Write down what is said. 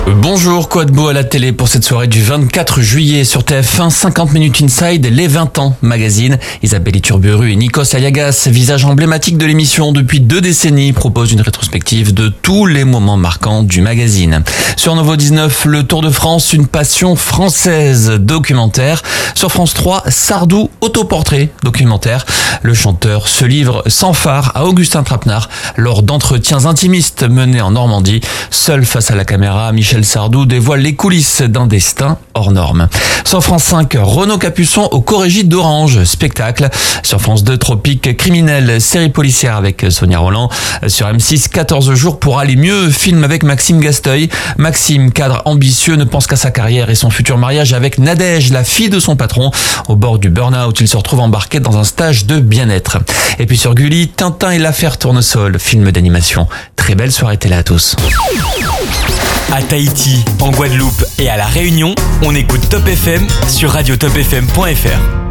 Bonjour, quoi de beau à la télé pour cette soirée du 24 juillet sur TF1, 50 minutes inside, les 20 ans magazine. Isabelle Iturburu et Nikos Aliagas, visage emblématique de l'émission depuis 2 décennies, proposent une rétrospective de tous les moments marquants du magazine. Sur Novo 19, le Tour de France, une passion française, documentaire. Sur France 3, Sardou, autoportrait, documentaire. Le chanteur se livre sans phare à Augustin Trapenard lors d'entretiens intimistes menés en Normandie. Seul face à la caméra, Michel Sardou dévoile les coulisses d'un destin hors norme. Sur France 5, Renaud Capuçon au Corrégie d'Orange, spectacle. Sur France 2, Tropique criminel, série policière avec Sonia Rolland. Sur M6, 14 jours pour aller mieux, film avec Maxime Gasteuil. Maxime, cadre ambitieux, ne pense qu'à sa carrière et son futur mariage avec Nadège, la fille de son patron. Au bord du burn-out, il se retrouve embarqué dans un stage de bien-être. Et puis sur Gulli, Tintin et l'affaire Tournesol, film d'animation. Très belle soirée télé à tous. À Tahiti, en Guadeloupe et à La Réunion, on écoute Top FM sur radiotopfm.fr.